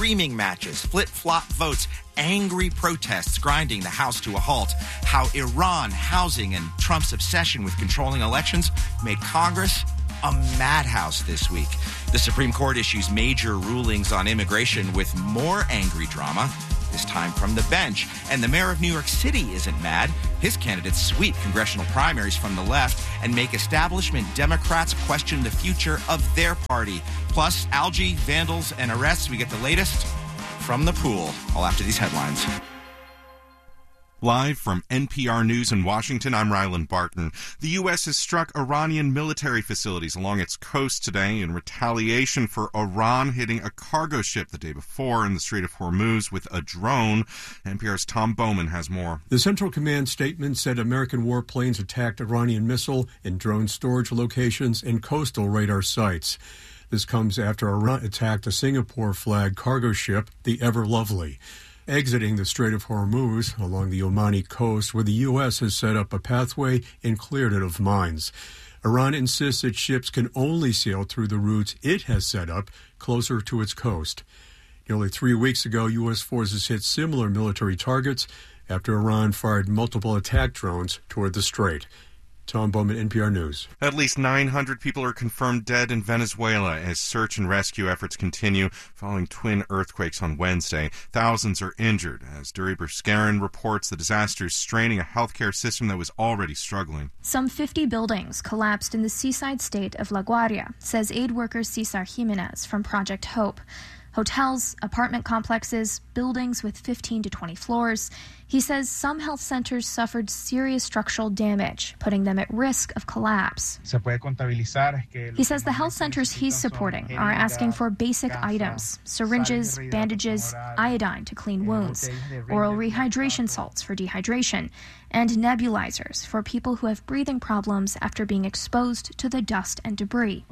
screaming matches, flip-flop votes, angry protests grinding the House to a halt. How Iran, housing, and Trump's obsession with controlling elections made Congress a madhouse this week. The Supreme Court issues major rulings on immigration with more angry drama, this time from the bench. And the mayor of New York City isn't mad. His candidates sweep congressional primaries from the left and make establishment Democrats question the future of their party. Plus, algae, vandals, and arrests. We get the latest from the pool, all after these headlines. Live from NPR News in Washington, I'm Rylan Barton. The U.S. has struck Iranian military facilities along its coast today in retaliation for Iran hitting a cargo ship the day before in the Strait of Hormuz with a drone. NPR's Tom Bowman has more. The Central Command statement said American warplanes attacked Iranian missile and drone storage locations and coastal radar sites. This comes after Iran attacked a Singapore-flagged cargo ship, the Ever Lovely, exiting the Strait of Hormuz along the Omani coast, where the U.S. has set up a pathway and cleared it of mines. Iran insists that ships can only sail through the routes it has set up closer to its coast. Nearly 3 weeks ago, U.S. forces hit similar military targets after Iran fired multiple attack drones toward the strait. Tom Bowman, NPR News. At least 900 people are confirmed dead in Venezuela as search and rescue efforts continue following twin earthquakes on Wednesday. Thousands are injured as Duri Buscarin reports the disaster is straining a healthcare system that was already struggling. Some 50 buildings collapsed in the seaside state of La Guaria, says aid worker Cesar Jimenez from Project Hope. Hotels, apartment complexes, buildings with 15 to 20 floors. He says some health centers suffered serious structural damage, putting them at risk of collapse. He says the health centers he's supporting are asking for basic items: syringes, bandages, iodine to clean wounds, oral rehydration salts for dehydration, and nebulizers for people who have breathing problems after being exposed to the dust and debris.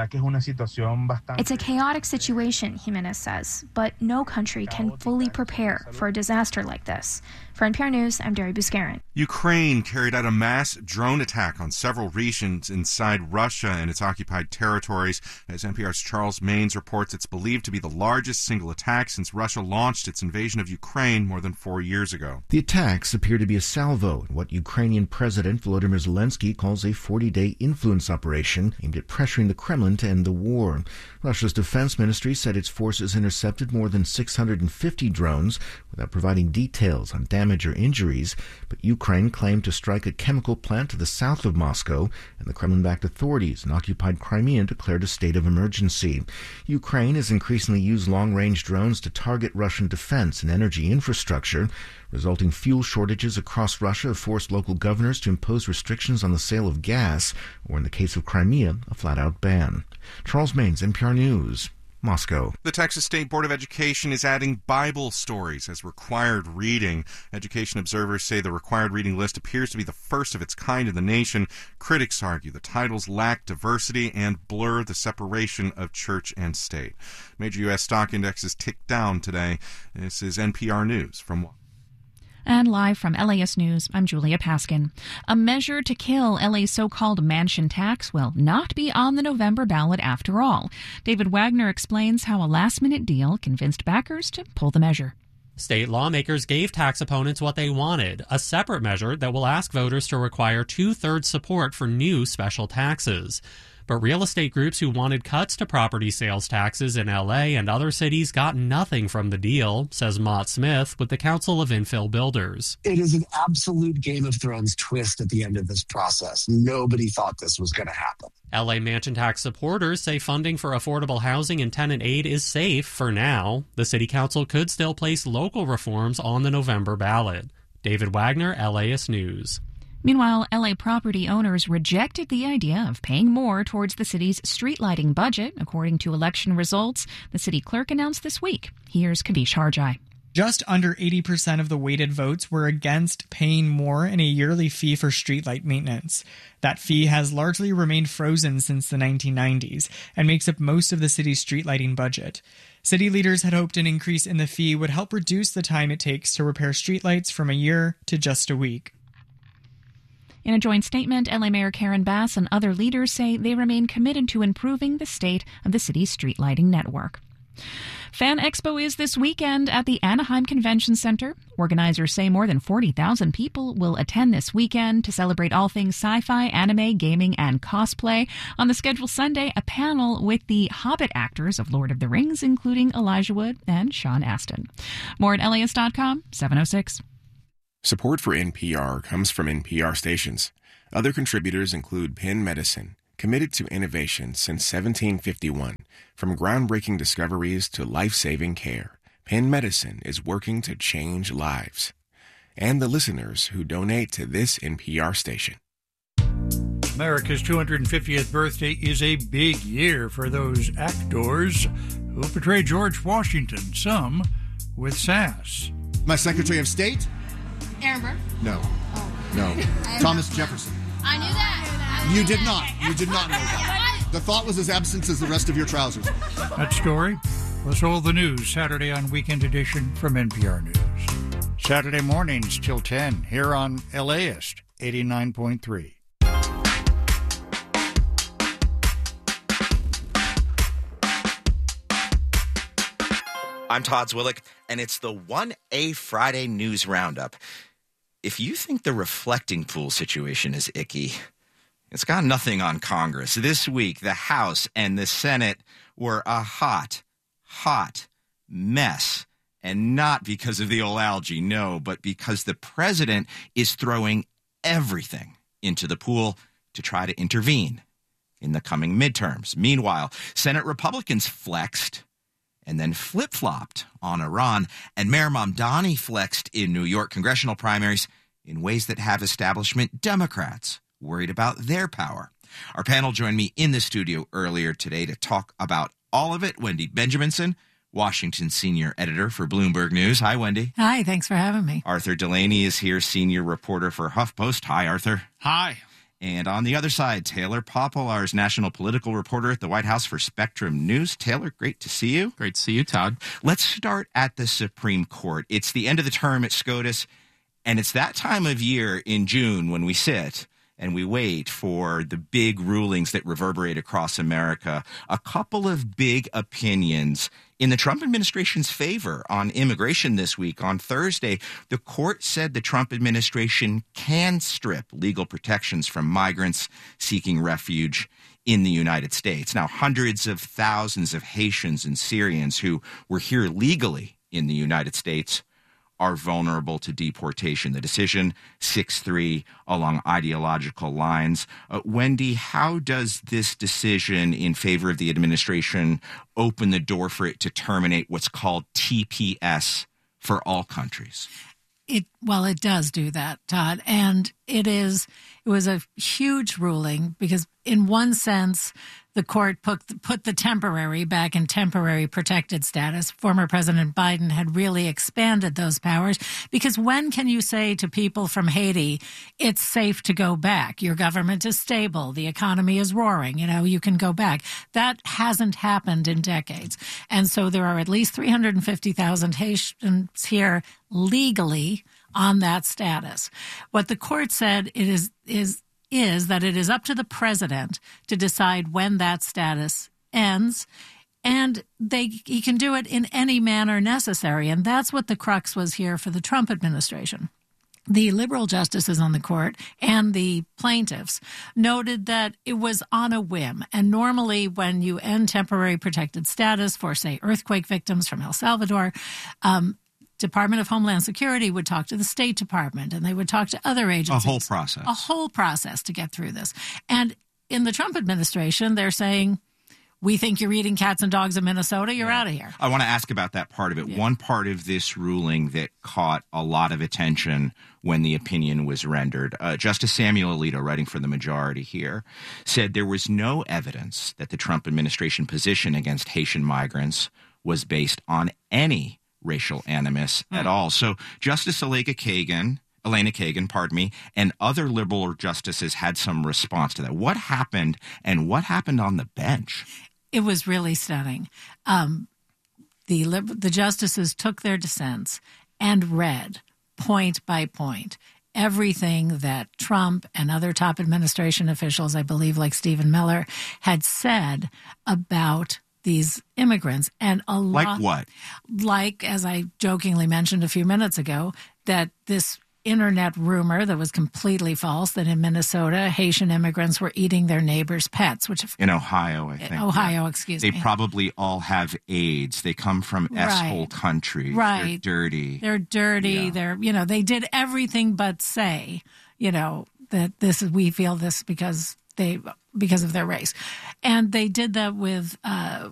It's a chaotic situation, Jimenez says, but no country can fully prepare for a disaster like this. For NPR News, I'm Duri Buscarin. Ukraine carried out a mass drone attack on several regions inside Russia and its occupied territories. As NPR's Charles Maynes reports, it's believed to be the largest single attack since Russia launched its invasion of Ukraine more than 4 years ago. The attacks appear to be a salvo in what Ukrainian President Volodymyr Zelensky calls a 40-day influence operation aimed at pressuring the Kremlin to end the war. Russia's defense ministry said its forces intercepted more than 650 drones without providing details on damage or injuries, but Ukraine claimed to strike a chemical plant to the south of Moscow, and the Kremlin-backed authorities in occupied Crimea declared a state of emergency. Ukraine has increasingly used long-range drones to target Russian defense and energy infrastructure. Resulting fuel shortages across Russia have forced local governors to impose restrictions on the sale of gas, or in the case of Crimea, a flat-out ban. Charles Maynes, NPR News, Moscow. The Texas State Board of Education is adding Bible stories as required reading. Education observers say the required reading list appears to be the first of its kind in the nation. Critics argue the titles lack diversity and blur the separation of church and state. Major U.S. stock indexes ticked down today. This is NPR News from Washington. And live from LAS News, I'm Julia Paskin. A measure to kill LA's so-called mansion tax will not be on the November ballot after all. David Wagner explains how a last-minute deal convinced backers to pull the measure. State lawmakers gave tax opponents what they wanted, a separate measure that will ask voters to require two-thirds support for new special taxes. But real estate groups who wanted cuts to property sales taxes in L.A. and other cities got nothing from the deal, says Mott Smith with the Council of Infill Builders. It is an absolute Game of Thrones twist at the end of this process. Nobody thought this was going to happen. L.A. mansion tax supporters say funding for affordable housing and tenant aid is safe for now. The city council could still place local reforms on the November ballot. David Wagner, LAS News. Meanwhile, LA property owners rejected the idea of paying more towards the city's street lighting budget, according to election results the city clerk announced this week. Here's Kavish Harjai. Just under 80% of the weighted votes were against paying more in a yearly fee for streetlight maintenance. That fee has largely remained frozen since the 1990s and makes up most of the city's street lighting budget. City leaders had hoped an increase in the fee would help reduce the time it takes to repair streetlights from a year to just a week. In a joint statement, LA Mayor Karen Bass and other leaders say they remain committed to improving the state of the city's street lighting network. Fan Expo is this weekend at the Anaheim Convention Center. Organizers say more than 40,000 people will attend this weekend to celebrate all things sci-fi, anime, gaming, and cosplay. On the schedule Sunday, a panel with the Hobbit actors of Lord of the Rings, including Elijah Wood and Sean Astin. More at LAist.com, 7:06. Support for NPR comes from NPR stations. Other contributors include Penn Medicine, committed to innovation since 1751. From groundbreaking discoveries to life-saving care, Penn Medicine is working to change lives. And the listeners who donate to this NPR station. America's 250th birthday is a big year for those actors who portray George Washington, some with sass. My Secretary of State? Aaron Burr? No. No. Thomas Jefferson. I knew that. You did not. You did not know that. The thought was as absent as the rest of your trousers. That story was all the news Saturday on Weekend Edition from NPR News. Saturday mornings till 10 here on LAist 89.3. I'm Todd Zwillick, and it's the 1A Friday News Roundup. If you think the reflecting pool situation is icky, it's got nothing on Congress. This week, the House and the Senate were a hot mess. And not because of the old algae, no, but because the president is throwing everything into the pool to try to intervene in the coming midterms. Meanwhile, Senate Republicans flexed and then flip-flopped on Iran, and Mayor Mamdani flexed in New York congressional primaries in ways that have establishment Democrats worried about their power. Our panel joined me in the studio earlier today to talk about all of it. Wendy Benjaminson, Washington senior editor for Bloomberg News. Hi, Wendy. Hi, thanks for having me. Arthur Delaney is here, senior reporter for HuffPost. Hi, Arthur. Hi. And on the other side, Taylor Poplar's national political reporter at the White House for Spectrum News. Taylor, great to see you. Great to see you, Todd. Let's start at the Supreme Court. It's the end of the term at SCOTUS, and it's that time of year in June when we sit and we wait for the big rulings that reverberate across America. A couple of big opinions in the Trump administration's favor on immigration this week. On Thursday, the court said the Trump administration can strip legal protections from migrants seeking refuge in the United States. Now, hundreds of thousands of Haitians and Syrians who were here legally in the United States are vulnerable to deportation. The decision, 6-3 along ideological lines. Wendy, how does this decision in favor of the administration open the door for it to terminate what's called TPS for all countries? It does do that, Todd. And it was a huge ruling because in one sense, the court put the temporary back in temporary protected status. Former President Biden had really expanded those powers because when can you say to people from Haiti, it's safe to go back? Your government is stable. The economy is roaring. You can go back. That hasn't happened in decades. And so there are at least 350,000 Haitians here legally on that status. What the court said is that it is up to the president to decide when that status ends, and he can do it in any manner necessary. And that's what the crux was here for the Trump administration. The liberal justices on the court and the plaintiffs noted that it was on a whim. And normally when you end temporary protected status for, say, earthquake victims from El Salvador, Department of Homeland Security would talk to the State Department and they would talk to other agencies. A whole process to get through this. And in the Trump administration, they're saying, we think you're eating cats and dogs in Minnesota. You're out of here. I want to ask about that part of it. Yeah. One part of this ruling that caught a lot of attention when the opinion was rendered, Justice Samuel Alito, writing for the majority here, said there was no evidence that the Trump administration position against Haitian migrants was based on any racial animus at all. So Justice Elena Kagan, and other liberal justices had some response to that. What happened, and what happened on the bench? It was really stunning. The justices took their dissents and read point by point everything that Trump and other top administration officials, I believe like Stephen Miller, had said about these immigrants. And a lot. Like what? Like, as I jokingly mentioned a few minutes ago, that this internet rumor that was completely false, that in Minnesota, Haitian immigrants were eating their neighbors' pets, which in Ohio, I think. Ohio, excuse me. They probably all have AIDS. They come from S-hole country. Right. They're dirty. They're dirty. They're, they did everything but say, that we feel this because of their race. And they did that with